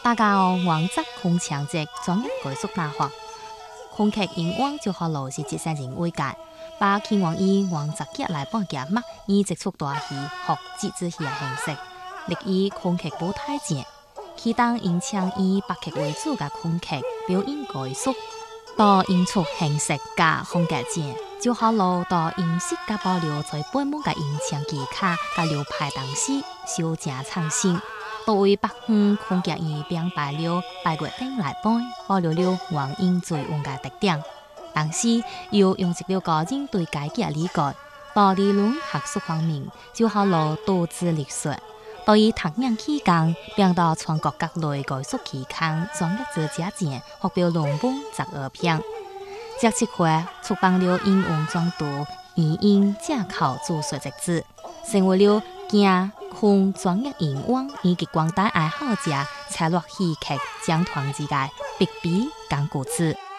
大家王则空腔节专业概述拿法，空客英王就好路是节省人为界，把天王以王则节来帮夹嘛，以接触大戏学节制戏形式，例以空客舞台节，其当音腔以白客为主嘅空客表演概述，到演出形式加风格节，就好路到音色加保留在本门嘅音腔技巧加流派当时小正创新。作为北方空格院并排了8月顶来保留了原音最稳嘅特点。同时又用一了个人对该嘅理解，到理论学术方面就好路多资历术。对于读研期间，并到全国各类艺术期刊专业做者前发表论文12篇。这次会出版了英文专读《语音架考注释集子》，成为了行空专业英文以及广大爱好者采录戏剧讲团之间必备工具书。